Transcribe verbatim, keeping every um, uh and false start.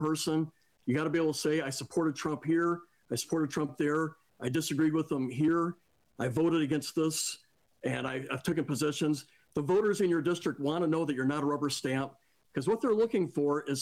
person. You got to be able to say, I supported Trump here, I supported Trump there, I disagreed with him here, I voted against this, and I, I've taken positions. The voters in your district want to know that you're not a rubber stamp, because what they're looking for is